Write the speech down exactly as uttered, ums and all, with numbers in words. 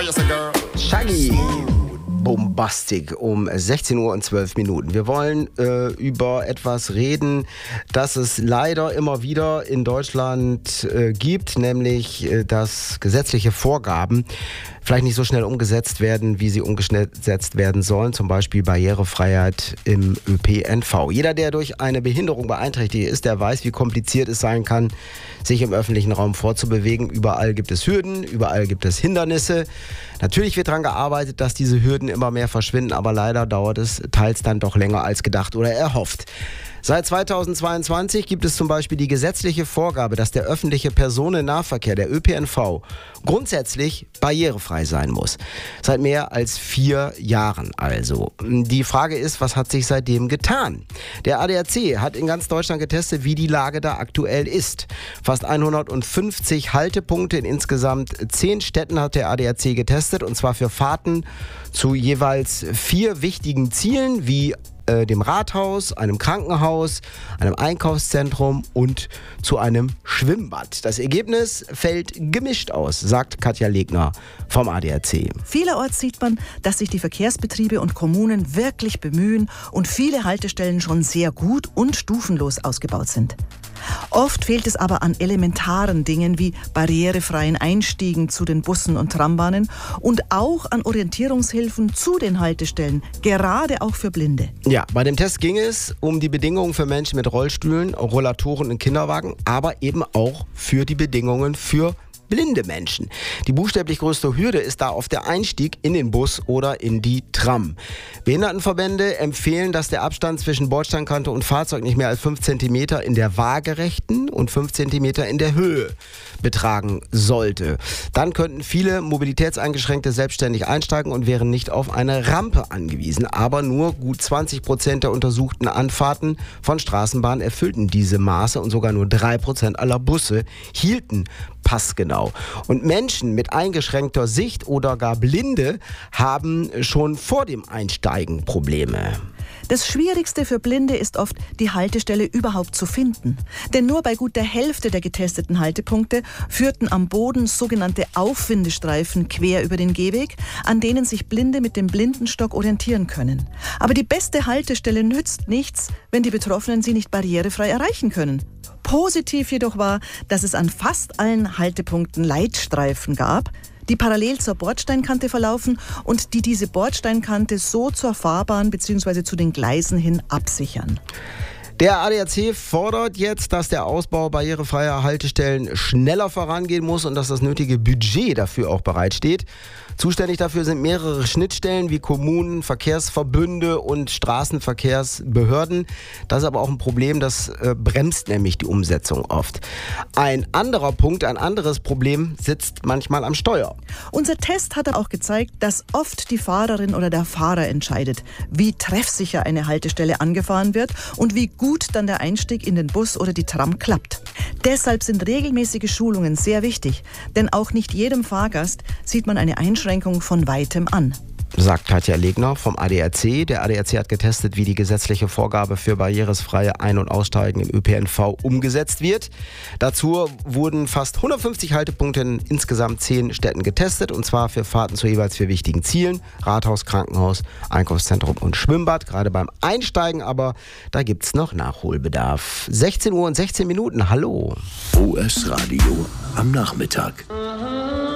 What you say, girl? Shaggy. Bombastic um sechzehn Uhr und zwölf Minuten. Wir wollen äh, über etwas reden, das es leider immer wieder in Deutschland äh, gibt, nämlich äh, dass gesetzliche Vorgaben vielleicht nicht so schnell umgesetzt werden, wie sie umgesetzt werden sollen. Zum Beispiel Barrierefreiheit im Ö P N V. Jeder, der durch eine Behinderung beeinträchtigt ist, der weiß, wie kompliziert es sein kann, sich im öffentlichen Raum fortzubewegen. Überall gibt es Hürden, überall gibt es Hindernisse. Natürlich wird daran gearbeitet, dass diese Hürden immer mehr verschwinden, aber leider dauert es teils dann doch länger als gedacht oder erhofft. Seit zweitausendzweiundzwanzig gibt es zum Beispiel die gesetzliche Vorgabe, dass der öffentliche Personennahverkehr, der Ö P N V, grundsätzlich barrierefrei sein muss. Seit mehr als vier Jahren also. Die Frage ist, was hat sich seitdem getan? Der A D A C hat in ganz Deutschland getestet, wie die Lage da aktuell ist. Fast hundertfünfzig Haltepunkte in insgesamt zehn Städten hat der A D A C getestet, und zwar für Fahrten zu jeweils vier wichtigen Zielen wie dem Rathaus, einem Krankenhaus, einem Einkaufszentrum und zu einem Schwimmbad. Das Ergebnis fällt gemischt aus, sagt Katja Legner vom A D A C. Vielerorts sieht man, dass sich die Verkehrsbetriebe und Kommunen wirklich bemühen und viele Haltestellen schon sehr gut und stufenlos ausgebaut sind. Oft fehlt es aber an elementaren Dingen wie barrierefreien Einstiegen zu den Bussen und Trambahnen und auch an Orientierungshilfen zu den Haltestellen, gerade auch für Blinde. Ja, bei dem Test ging es um die Bedingungen für Menschen mit Rollstühlen, Rollatoren und Kinderwagen, aber eben auch für die Bedingungen für blinde Menschen. Die buchstäblich größte Hürde ist da auf der Einstieg in den Bus oder in die Tram. Behindertenverbände empfehlen, dass der Abstand zwischen Bordsteinkante und Fahrzeug nicht mehr als fünf Zentimeter in der waagerechten und fünf Zentimeter in der Höhe betragen sollte. Dann könnten viele Mobilitätseingeschränkte selbstständig einsteigen und wären nicht auf eine Rampe angewiesen. Aber nur gut zwanzig Prozent der untersuchten Anfahrten von Straßenbahnen erfüllten diese Maße und sogar nur drei Prozent aller Busse hielten passgenau. Und Menschen mit eingeschränkter Sicht oder gar Blinde haben schon vor dem Einsteigen Probleme. Das Schwierigste für Blinde ist oft, die Haltestelle überhaupt zu finden. Denn nur bei gut der Hälfte der getesteten Haltepunkte führten am Boden sogenannte Aufwindestreifen quer über den Gehweg, an denen sich Blinde mit dem Blindenstock orientieren können. Aber die beste Haltestelle nützt nichts, wenn die Betroffenen sie nicht barrierefrei erreichen können. Positiv jedoch war, dass es an fast allen Haltepunkten Leitstreifen gab, die parallel zur Bordsteinkante verlaufen und die diese Bordsteinkante so zur Fahrbahn bzw. zu den Gleisen hin absichern. Der A D A C fordert jetzt, dass der Ausbau barrierefreier Haltestellen schneller vorangehen muss und dass das nötige Budget dafür auch bereitsteht. Zuständig dafür sind mehrere Schnittstellen wie Kommunen, Verkehrsverbünde und Straßenverkehrsbehörden. Das ist aber auch ein Problem, das äh, bremst nämlich die Umsetzung oft. Ein anderer Punkt, ein anderes Problem sitzt manchmal am Steuer. Unser Test hat auch gezeigt, dass oft die Fahrerin oder der Fahrer entscheidet, wie treffsicher eine Haltestelle angefahren wird und wie gut dann der Einstieg in den Bus oder die Tram klappt. Deshalb sind regelmäßige Schulungen sehr wichtig, denn auch nicht jedem Fahrgast sieht man eine Einschränkung von weitem an. Sagt Katja Legner vom A D A C. Der A D A C hat getestet, wie die gesetzliche Vorgabe für barrierefreie Ein- und Aussteigen im Ö P N V umgesetzt wird. Dazu wurden fast hundertfünfzig Haltepunkte in insgesamt zehn Städten getestet, und zwar für Fahrten zu jeweils vier wichtigen Zielen: Rathaus, Krankenhaus, Einkaufszentrum und Schwimmbad. Gerade beim Einsteigen aber, da gibt es noch Nachholbedarf. sechzehn Uhr und sechzehn Minuten, hallo. O S Radio am Nachmittag.